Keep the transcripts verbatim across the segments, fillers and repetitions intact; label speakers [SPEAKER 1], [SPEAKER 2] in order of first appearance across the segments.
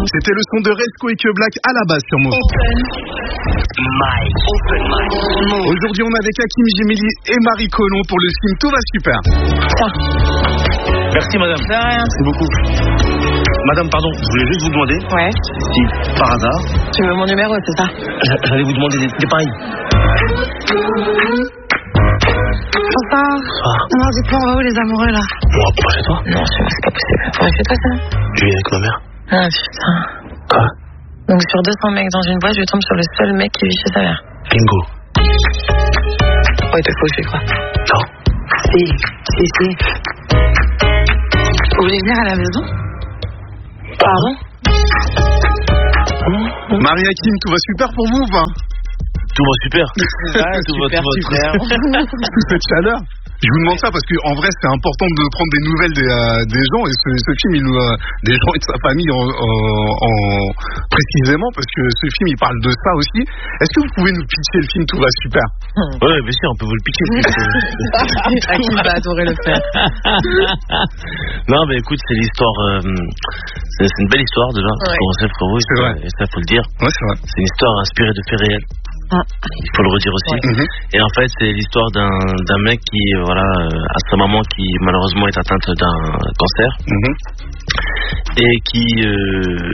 [SPEAKER 1] C'était le son de Resco et que Black à la base sur Move.
[SPEAKER 2] Mike. Open Mike.
[SPEAKER 1] Aujourd'hui, on est avec Hakim Gemili et Marie Colomb pour le film Tout va super.
[SPEAKER 3] Merci madame.
[SPEAKER 4] De rien.
[SPEAKER 3] Merci beaucoup. Madame, pardon, je voulais juste vous demander
[SPEAKER 4] Ouais.
[SPEAKER 3] si, par hasard,
[SPEAKER 4] Tu veux mon numéro, c'est ça?
[SPEAKER 3] j'a- j'allais vous demander des, des pareils.
[SPEAKER 4] Bonsoir.
[SPEAKER 3] Bonsoir.
[SPEAKER 4] Non, dites-moi, on va où les amoureux là?
[SPEAKER 3] On va pas chez toi?
[SPEAKER 4] Non, c'est c'est pas possible. Ouais, fais-toi ça.
[SPEAKER 3] Je vis avec ma mère.
[SPEAKER 4] Ah putain.
[SPEAKER 3] Quoi?
[SPEAKER 4] Donc sur deux cents mecs dans une boîte, je tombe sur le seul mec qui vit chez sa mère.
[SPEAKER 3] Bingo.
[SPEAKER 4] Ouais, t'es faux, je crois.
[SPEAKER 3] Non.
[SPEAKER 4] Si, si, si. Vous voulez venir à la maison? Pardon?
[SPEAKER 1] Marie Hakim, tout va super pour vous ou pas?
[SPEAKER 3] Tout va super.
[SPEAKER 4] Ouais,
[SPEAKER 3] Tout va,
[SPEAKER 4] super,
[SPEAKER 3] tout va,
[SPEAKER 4] super.
[SPEAKER 1] Toute cette chaleur. Je vous demande ça parce qu'en vrai, c'est important de prendre des nouvelles des, euh, des gens et ce, ce film, il nous, euh, des gens et de sa famille en, en- en- précisément parce que ce film, il parle de ça aussi. Est-ce que vous pouvez nous pitcher le film Tout va super?
[SPEAKER 3] Ouais, bien sûr, on peut vous le piquer.
[SPEAKER 4] Hakim va adorer le faire.
[SPEAKER 3] Non, mais écoute, c'est l'histoire. euh, c'est, c'est une belle histoire déjà.
[SPEAKER 4] Ouais.
[SPEAKER 3] Pour sait, frérot,
[SPEAKER 1] C'est vrai.
[SPEAKER 3] et ça faut le dire.
[SPEAKER 1] Ouais, c'est vrai.
[SPEAKER 3] C'est une histoire inspirée de faits réels.
[SPEAKER 4] Ah.
[SPEAKER 3] Il faut le redire aussi.
[SPEAKER 4] Ouais.
[SPEAKER 1] Mhm.
[SPEAKER 3] Et en fait, c'est l'histoire d'un, d'un mec qui, euh, voilà, euh, a sa maman qui malheureusement est atteinte d'un cancer
[SPEAKER 1] Mhm.
[SPEAKER 3] et qui, euh,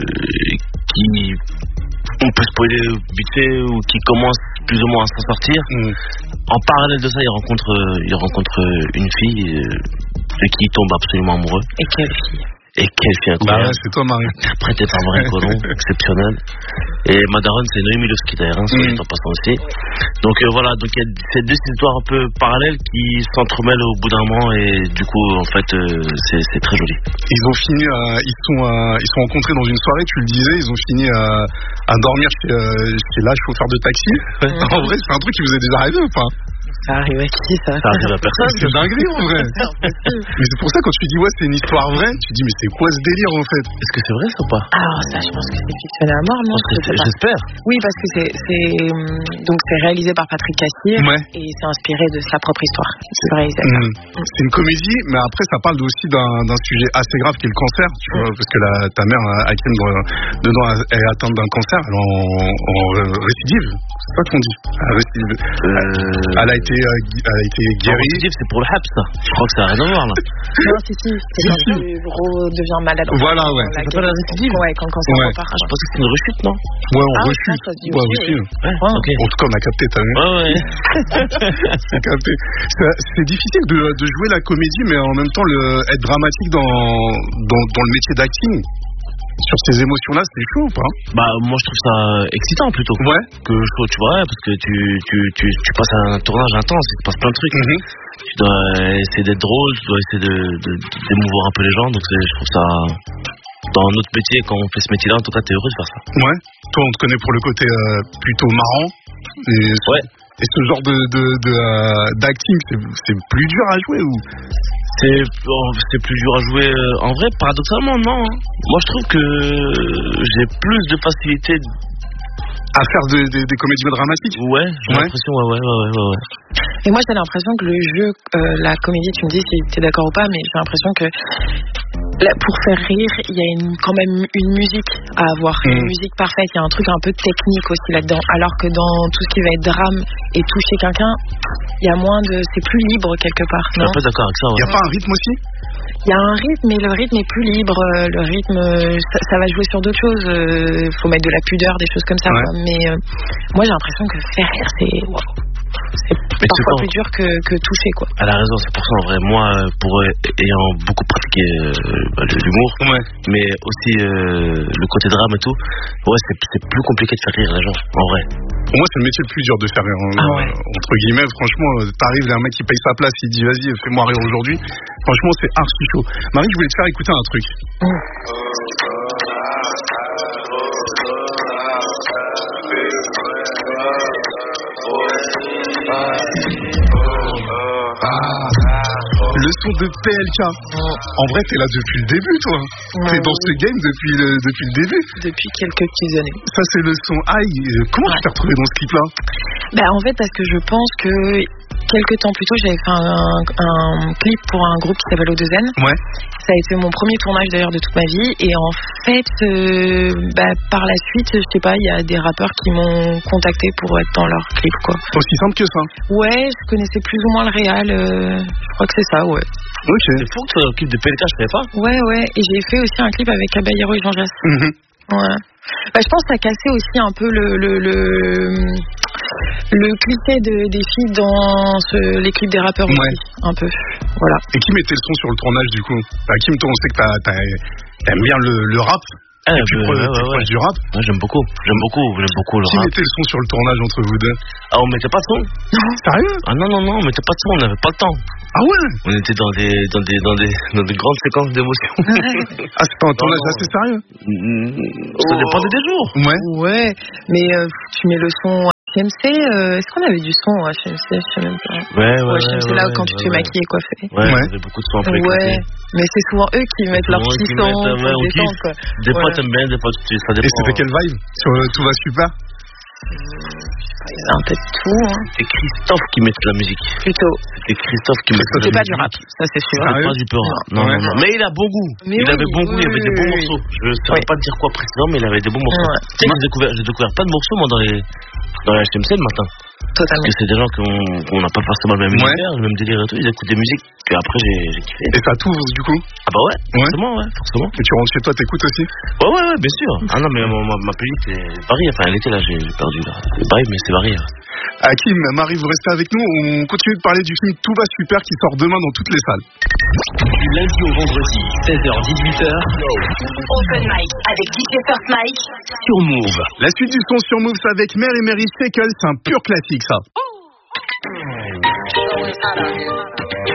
[SPEAKER 3] qui, on peut spoiler vite fait, ou qui commence plus ou moins à s'en sortir.
[SPEAKER 1] Mhm.
[SPEAKER 3] En parallèle de ça, il rencontre, euh, il rencontre une fille euh, de qui il tombe absolument amoureux.
[SPEAKER 4] Et quelle fille?
[SPEAKER 3] Et quelle fille
[SPEAKER 1] Bah
[SPEAKER 3] incroyable.
[SPEAKER 1] ouais, c'est toi, Marie.
[SPEAKER 3] Interprétée par Marie Colomb, exceptionnel. Et Madaron, c'est Noémie Milovski d'ailleurs, hein, soit
[SPEAKER 1] Mm.
[SPEAKER 3] dit en passant aussi. Donc euh, voilà, donc il y a ces deux histoires un peu parallèles qui s'entremêlent au bout d'un moment et du coup, en fait, euh, c'est, c'est très joli.
[SPEAKER 1] Ils ont fini, euh, ils sont, euh, ils sont rencontrés dans une soirée, tu le disais, ils ont fini euh, à dormir chez, euh, chez la chauffeur de taxi. En vrai, c'est un truc qui vous est déjà arrivé ou pas?
[SPEAKER 4] Ça arrive à qui ça?
[SPEAKER 3] Ça arrive à personne.
[SPEAKER 1] C'est dinguerie en vrai. Mais c'est pour ça quand tu dis ouais, c'est une histoire vraie, tu dis mais c'est quoi ce délire en fait?
[SPEAKER 3] Est-ce que c'est vrai ça ou pas?
[SPEAKER 4] Alors ça, je pense que c'est fictionné à mort, non?
[SPEAKER 3] Parce que
[SPEAKER 4] Je sais
[SPEAKER 3] c'est-
[SPEAKER 4] pas.
[SPEAKER 3] J'espère.
[SPEAKER 4] Oui, parce que c'est, c'est hum, donc c'est réalisé par Patrick Cassier
[SPEAKER 1] Ouais.
[SPEAKER 4] et c'est inspiré de sa propre histoire. C'est vrai, c'est ça.
[SPEAKER 1] Mhm. C'est une comédie, mais après ça parle aussi d'un, d'un sujet assez grave qui est le cancer, tu vois, parce que la, ta mère, Hakim, dedans, elle est atteinte d'un cancer, elle est en, en récidive, c'est ça qu'on dit. Elle, récidive.
[SPEAKER 3] Euh...
[SPEAKER 1] Elle a été, euh, gui- elle a été guérie.
[SPEAKER 3] Récidive, c'est pour le H A P ça. Je crois que ça n'a rien à voir là.
[SPEAKER 4] Non, si, si, c'est
[SPEAKER 1] Si,
[SPEAKER 4] quand
[SPEAKER 1] si.
[SPEAKER 4] tu redevient malade.
[SPEAKER 1] Voilà, ouais.
[SPEAKER 4] La
[SPEAKER 3] Ça s'appelle la récidive?
[SPEAKER 4] Ouais, quand le cancer
[SPEAKER 1] Ouais.
[SPEAKER 4] repart.
[SPEAKER 3] Ah, je pense que c'est une rechute, non?
[SPEAKER 1] Ouais, on
[SPEAKER 4] Ah,
[SPEAKER 1] refuse.
[SPEAKER 4] ça, ça se dit
[SPEAKER 1] Ouais,
[SPEAKER 4] aussi,
[SPEAKER 1] aussi.
[SPEAKER 3] Ouais,
[SPEAKER 4] Ouais.
[SPEAKER 3] ok.
[SPEAKER 1] En tout cas, on a capté, t'as vu?
[SPEAKER 3] Ouais, ouais.
[SPEAKER 1] C'est capté. C'est, c'est difficile de, de jouer la comédie, mais en même temps, le, être dramatique dans, dans, dans le métier d'acting. Sur ces émotions-là, c'est chaud ou pas?
[SPEAKER 3] Bah, moi je trouve ça excitant plutôt.
[SPEAKER 1] Ouais.
[SPEAKER 3] Que chaud, tu vois, parce que tu, tu, tu, tu passes un tournage intense, il se passe plein de trucs.
[SPEAKER 1] Mhm.
[SPEAKER 3] Tu dois essayer d'être drôle, tu dois essayer de, de, d'émouvoir un peu les gens, donc c'est, je trouve ça. Dans notre métier, quand on fait ce métier-là, en tout cas, t'es heureux de faire ça.
[SPEAKER 1] Ouais. Toi, on te connaît pour le côté euh, plutôt marrant. Et ce,
[SPEAKER 3] Ouais.
[SPEAKER 1] et ce genre de, de, de, euh, d'acting, c'est, c'est plus dur à jouer ou?
[SPEAKER 3] C'est, oh, c'est plus dur à jouer. euh, En vrai, paradoxalement, non. hein. Moi, je trouve que j'ai plus de facilité.
[SPEAKER 1] À faire de- de- des comédies dramatiques?
[SPEAKER 3] Ouais, j'ai
[SPEAKER 1] Ouais.
[SPEAKER 3] l'impression, ouais, ouais, ouais, ouais, ouais.
[SPEAKER 4] Et moi, j'ai l'impression que le jeu, euh, la comédie, tu me dis si t'es d'accord ou pas, mais j'ai l'impression que là, pour faire rire, il y a une, quand même une musique à avoir,
[SPEAKER 1] Mm.
[SPEAKER 4] une musique parfaite. Il y a un truc un peu technique aussi là-dedans. Alors que dans tout ce qui va être drame et toucher quelqu'un, il y a moins de, c'est plus libre quelque part.
[SPEAKER 3] Je suis
[SPEAKER 4] Non,
[SPEAKER 3] un peu d'accord avec ça,
[SPEAKER 1] Y
[SPEAKER 3] ouais.
[SPEAKER 1] a pas un rythme aussi?
[SPEAKER 4] il y a un rythme, mais le rythme est plus libre. euh, Le rythme, euh, ça, ça va jouer sur d'autres choses. Il faut mettre de la pudeur, des choses comme ça.
[SPEAKER 1] Ouais.
[SPEAKER 4] quoi. Mais euh, moi, j'ai l'impression que faire rire, c'est, wow. c'est
[SPEAKER 3] Mais c'est
[SPEAKER 4] parfois
[SPEAKER 3] pas-
[SPEAKER 4] plus dur que, que toucher, quoi.
[SPEAKER 3] Elle a raison, c'est pour ça en vrai. Moi, euh, pour euh, ayant beaucoup pratiqué euh, bah, l'humour,
[SPEAKER 1] Ouais.
[SPEAKER 3] mais aussi euh, le côté drame et tout, ouais, c'est, c'est plus compliqué de faire rire les gens, en vrai.
[SPEAKER 1] Pour moi, c'est le métier le plus dur de faire rire. hein.
[SPEAKER 4] Ah ouais.
[SPEAKER 1] Euh, entre guillemets, franchement, euh, t'arrives, il y a un mec qui paye sa place, il dit vas-y, fais-moi rire aujourd'hui. Franchement, c'est archi chaud. Marie, je voulais te faire écouter un truc. Le son de P L K. En vrai, t'es là depuis le début, toi.
[SPEAKER 4] Ouais.
[SPEAKER 1] T'es dans ce game depuis le, depuis le début.
[SPEAKER 4] Depuis quelques petites années.
[SPEAKER 1] Ça, c'est le son. Aïe, euh, comment
[SPEAKER 4] Ouais.
[SPEAKER 1] tu t'es retrouvé dans ce clip-là?
[SPEAKER 4] Ben, en fait, parce que je pense que quelques temps plus tôt, j'avais fait un, un clip pour un groupe qui s'appelle O deux N.
[SPEAKER 1] Ouais.
[SPEAKER 4] Ça a été mon premier tournage d'ailleurs de toute ma vie. Et en fait, euh, bah, par la suite, je sais pas, il y a des rappeurs qui m'ont contacté pour être dans leur clip, quoi.
[SPEAKER 1] Aussi simple que ça.
[SPEAKER 4] Ouais, je connaissais plus ou moins le réal. Euh, je crois que c'est ça, ouais.
[SPEAKER 1] Ok.
[SPEAKER 3] C'est fou que tu sois dans le clip de P L K, je savais pas.
[SPEAKER 4] Ouais, ouais. Et j'ai fait aussi un clip avec Caballero et Jean Jass.
[SPEAKER 1] Mm-hmm.
[SPEAKER 4] Ouais. Bah, je pense que ça cassait aussi un peu le le le, le cliché de, des filles dans ce, les clips des rappeurs
[SPEAKER 1] ouais.
[SPEAKER 4] aussi, un peu. Voilà.
[SPEAKER 1] Et qui mettait le son sur le tournage du coup? Bah, Kim, toi, on sait que t'as, t'as, t'aimes bien le, le rap.
[SPEAKER 3] Ah,
[SPEAKER 1] et puis,
[SPEAKER 3] bah,
[SPEAKER 1] ouais,
[SPEAKER 3] ouais, ouais.
[SPEAKER 1] du rap.
[SPEAKER 3] Ouais, j'aime beaucoup, j'aime beaucoup, j'aime beaucoup le
[SPEAKER 1] Qui
[SPEAKER 3] rap.
[SPEAKER 1] mettait le son sur le tournage entre vous deux?
[SPEAKER 3] Ah, on mettait pas de son?
[SPEAKER 1] Sérieux?
[SPEAKER 3] Ah non, non, non, on mettait pas de son, on n'avait pas le temps.
[SPEAKER 1] Ah ouais?
[SPEAKER 3] On était dans des, dans des, dans des, dans des grandes séquences d'émotions.
[SPEAKER 1] Ah, c'est pas un tournage
[SPEAKER 3] non,
[SPEAKER 1] assez sérieux?
[SPEAKER 3] Ça dépendait des jours.
[SPEAKER 1] Ouais.
[SPEAKER 4] Ouais, mais euh, tu mets le son H M C, euh, est-ce qu'on avait du son à H M C? Je sais même pas.
[SPEAKER 3] Ouais, ouais.
[SPEAKER 4] Ou H M C
[SPEAKER 3] ouais,
[SPEAKER 4] là
[SPEAKER 3] ouais,
[SPEAKER 4] quand tu
[SPEAKER 3] ouais,
[SPEAKER 4] te fais
[SPEAKER 3] ouais.
[SPEAKER 4] maquiller et coiffer.
[SPEAKER 3] Ouais,
[SPEAKER 1] Ouais.
[SPEAKER 3] il y avait beaucoup de sons après.
[SPEAKER 4] Ouais, mais c'est souvent eux qui mettent leur
[SPEAKER 3] souvent eux
[SPEAKER 4] petit
[SPEAKER 3] qui
[SPEAKER 4] son
[SPEAKER 3] mettent, euh, ouais,
[SPEAKER 4] pour
[SPEAKER 3] on
[SPEAKER 4] détendre,
[SPEAKER 3] kiffe.
[SPEAKER 4] quoi.
[SPEAKER 3] Des fois
[SPEAKER 4] Voilà.
[SPEAKER 3] t'aimes bien, des fois tu, ça dépend.
[SPEAKER 1] Et c'était quelle vibe? Sur euh, Tout va super?
[SPEAKER 4] Il y avait un peu de tout, hein.
[SPEAKER 3] C'est Christophe qui mettait la musique.
[SPEAKER 4] Plutôt.
[SPEAKER 3] C'était Christophe qui mettait
[SPEAKER 4] C'est
[SPEAKER 3] la
[SPEAKER 4] pas
[SPEAKER 3] musique.
[SPEAKER 4] du rap, ça c'est sûr.
[SPEAKER 3] C'est pas du peu rap. Non,
[SPEAKER 1] Ouais.
[SPEAKER 3] non, non. Mais il a bon goût.
[SPEAKER 4] Mais
[SPEAKER 3] il
[SPEAKER 4] oui,
[SPEAKER 3] avait bon goût,
[SPEAKER 4] oui,
[SPEAKER 3] il y avait des bons
[SPEAKER 4] oui,
[SPEAKER 3] morceaux. Je ne saurais
[SPEAKER 4] Oui.
[SPEAKER 3] pas te dire quoi précisément, mais il avait des bons morceaux.
[SPEAKER 4] Ouais.
[SPEAKER 3] Tu sais que j'ai découvert, j'ai découvert pas de morceaux, moi, dans les, dans les H M C le matin. Parce
[SPEAKER 4] Totalement.
[SPEAKER 3] que c'est des gens qui ont, on n'a pas forcément le même
[SPEAKER 1] Ouais.
[SPEAKER 3] univers, le même délire et tout. Ils écoutent des musiques que après j'ai, j'ai kiffé.
[SPEAKER 1] Et ça t'ouvre du coup?
[SPEAKER 3] Ah bah ouais,
[SPEAKER 1] Ouais.
[SPEAKER 3] forcément, ouais, forcément.
[SPEAKER 1] Et tu rentres chez toi, t'écoutes aussi?
[SPEAKER 3] Ouais, ouais, ouais, bien sûr. Ah non, mais ma, ma, ma playlist est variée. Enfin, elle était là, j'ai perdu là. C'est varié, mais c'est varié.
[SPEAKER 1] Hakim, Marie, vous restez avec nous. On continue de parler du film Tout va super qui sort demain dans toutes les salles.
[SPEAKER 2] Du lundi au vendredi, seize heures dix-huit heures,
[SPEAKER 5] Open Mic avec D J First Mike.
[SPEAKER 2] sur Move.
[SPEAKER 1] La suite du son sur Move, c'est avec Mary Mary Shackle. C'est un pur classique, ça.